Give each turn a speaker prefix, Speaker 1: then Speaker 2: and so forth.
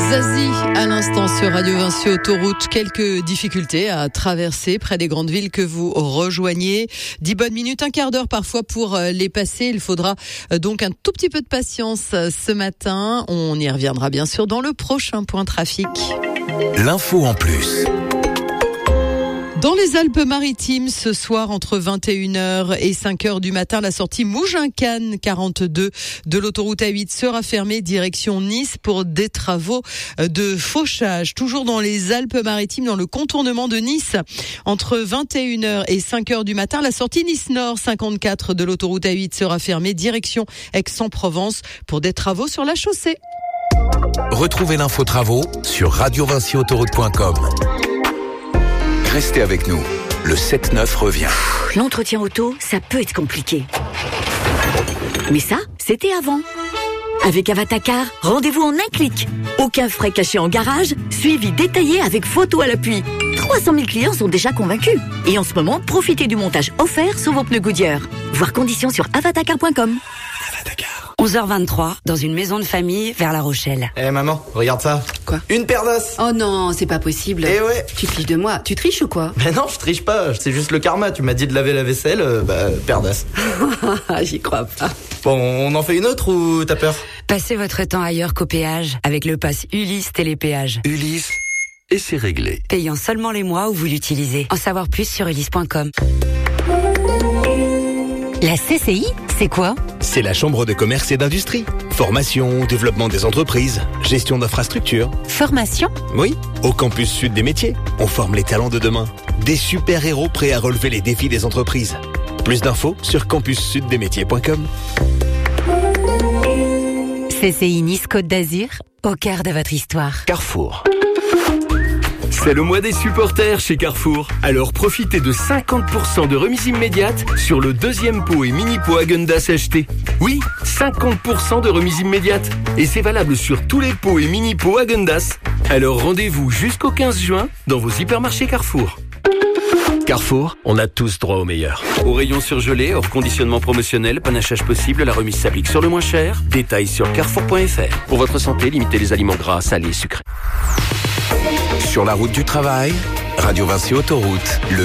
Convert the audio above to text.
Speaker 1: Zazie, à l'instant sur Radio Vinci Autoroute. Quelques difficultés à traverser près des grandes villes que vous rejoignez. 10 bonnes minutes, un quart d'heure parfois pour les passer. Il faudra donc un tout petit peu de patience ce matin. On y reviendra bien sûr dans le prochain point trafic.
Speaker 2: L'info en plus.
Speaker 1: Dans les Alpes-Maritimes, ce soir, entre 21h et 5h du matin, la sortie Mougins-Cannes 42 de l'autoroute A8 sera fermée direction Nice pour des travaux de fauchage. Toujours dans les Alpes-Maritimes, dans le contournement de Nice, entre 21h et 5h du matin, la sortie Nice-Nord 54 de l'autoroute A8 sera fermée direction Aix-en-Provence pour des travaux sur la chaussée.
Speaker 2: Retrouvez l'info travaux sur radiovinciautoroute.com. Restez avec nous. Le 7-9 revient.
Speaker 3: L'entretien auto, ça peut être compliqué. Mais ça, c'était avant. Avec Avatacar, rendez-vous en un clic. Aucun frais cachés en garage, suivi détaillé avec photo à l'appui. 300 000 clients sont déjà convaincus. Et en ce moment, profitez du montage offert sur vos pneus Goodyear. Voir conditions sur avatacar.com.
Speaker 4: 11h23, dans une maison de famille vers La Rochelle.
Speaker 5: Maman, regarde ça.
Speaker 6: Quoi?
Speaker 5: Une paire d'os.
Speaker 6: Oh non, c'est pas possible.
Speaker 5: Eh ouais.
Speaker 6: Tu te fiches de moi. Tu triches ou quoi?
Speaker 5: Mais non, je triche pas. C'est juste le karma. Tu m'as dit de laver la vaisselle, paire d'os.
Speaker 6: J'y crois pas.
Speaker 5: Bon, on en fait une autre ou t'as peur?
Speaker 4: Passez votre temps ailleurs qu'au péage avec le pass Ulysse Télépéage.
Speaker 2: Ulysse, et c'est réglé.
Speaker 4: Payant seulement les mois où vous l'utilisez. En savoir plus sur ulysse.com.
Speaker 7: La CCI, c'est quoi?
Speaker 8: C'est la Chambre de commerce et d'industrie. Formation, développement des entreprises, gestion d'infrastructures.
Speaker 7: Formation?
Speaker 8: Oui, au campus sud des métiers. On forme les talents de demain. Des super-héros prêts à relever les défis des entreprises. Plus d'infos sur campussuddesmétiers.com.
Speaker 7: CCI Nice Côte d'Azur, au cœur de votre histoire.
Speaker 8: Carrefour.
Speaker 9: C'est le mois des supporters chez Carrefour. Alors profitez de 50% de remise immédiate sur le deuxième pot et mini pot Häagen-Dazs acheté. Oui, 50% de remise immédiate. Et c'est valable sur tous les pots et mini pots Häagen-Dazs. Alors rendez-vous jusqu'au 15 juin dans vos hypermarchés Carrefour.
Speaker 8: Carrefour, on a tous droit au meilleur.
Speaker 9: Au rayon surgelé, hors conditionnement promotionnel, panachage possible, la remise s'applique sur le moins cher. Détails sur carrefour.fr. Pour votre santé, limitez les aliments gras, salés, sucrés.
Speaker 2: Sur la route du travail, Radio Vinci Autoroute, le